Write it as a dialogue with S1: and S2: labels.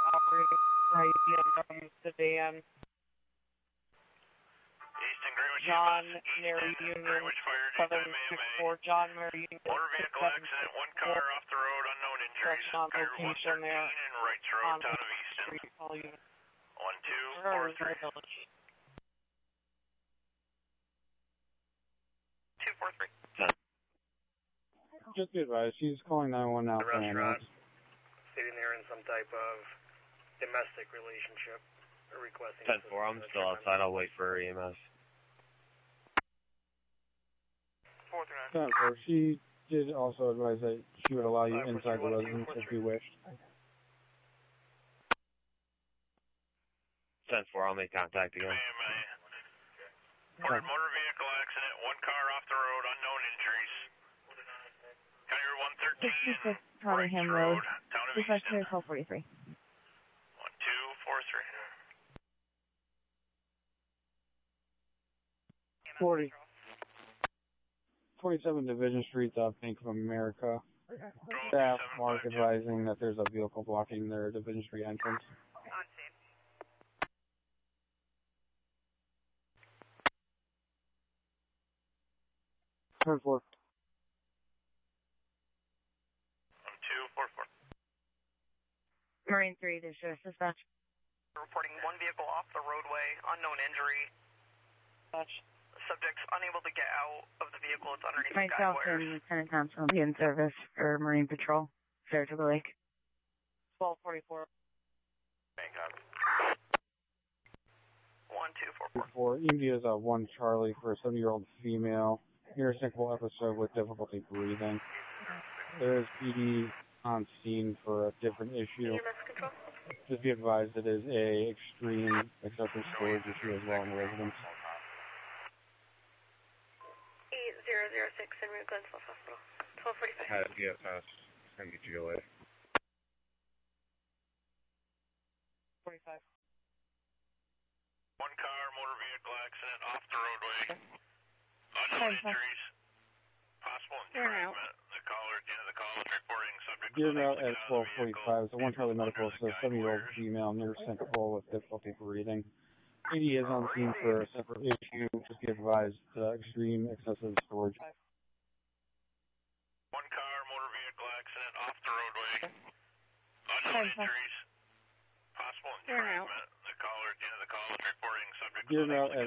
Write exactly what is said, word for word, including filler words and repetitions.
S1: operating right B M W sedan.
S2: Easton Greenwich,
S1: John
S2: East
S1: Mary
S2: Easton,
S1: Union,
S2: Greenwich Fire,
S1: seven
S2: daytime
S1: six
S2: A M A.
S1: four, John Mary Union,
S2: Motor vehicle accident, one car off the road, unknown injuries.
S1: on
S2: Coyote
S1: location there.
S2: and Wrights Road,
S1: On
S2: town of Easton.
S1: Street, call unit.
S2: one two four three. two four three.
S3: Just be advised, she's calling nine one now
S4: The
S3: for
S4: restaurant,
S3: ambulance.
S4: stating they're in some type of domestic relationship, or requesting.
S5: ten four, I'm still outside. I'll wait for E M S.
S2: four three nine.
S3: ten four, she did also advise that she would allow you inside the residence if you wished.
S5: ten four, I'll make contact again.
S2: A M A. Motor, motor vehicle accident, one car off the road, unknown injuries. Coyote one thirteen,
S6: Tottenham
S2: Road,
S6: Road.
S2: town of
S6: Dispatch
S2: Easton.
S6: twelve forty-three.
S2: one two four three.
S3: forty. forty-seven Division Street, uh, Bank of America. Staff are advising that there's a vehicle blocking their Division Street entrance.
S2: On scene.
S3: ten four.
S2: one two four four.
S6: Marine three, distress dispatch.
S7: Reporting one vehicle off the roadway, unknown injury.
S1: Dispatch.
S7: Subject's unable to get out of the vehicle. It's underneath the guide
S6: Myself
S7: wires.
S6: and Lieutenant Thompson will be in service for Marine Patrol, Saratoga Lake.
S1: twelve forty-four.
S2: Bangkok.
S7: one two four four.
S3: For India's uh, one Charlie for a seventy-year-old female. Neurosyncopal episode with difficulty breathing. There is P D on scene for a different issue.
S7: E M S control.
S3: Just be advised it is a extreme excessive storage issue as well in the residence.
S7: eight zero zero six in Route Glenville Hospital. twelve forty-five.
S5: Had P S S. Can get you away.
S1: forty-five.
S2: One car, motor vehicle accident off the roadway. Unknown
S6: ten four.
S2: injuries. Possible
S6: Here now.
S2: entrapment. The caller at the end of the call is reporting subject.
S3: Gear
S2: unable
S3: out
S2: to
S3: at
S2: get out of
S3: twelve
S2: the
S3: forty-five.
S2: vehicle.
S3: So one Charlie Medical
S2: Under the
S3: says
S2: guide
S3: seventy-year-old
S2: wires.
S3: female neurosyncopal with difficulty breathing. P D is on scene for a separate issue. Just be advised uh, extreme excessive storage.
S2: One car, motor vehicle accident off the roadway. Unknown
S6: ten four.
S2: injuries. Possible
S6: Here now.
S2: entrapment. The caller at the end of the call is reporting subject.
S3: Gear
S2: unable
S3: out
S2: to
S3: at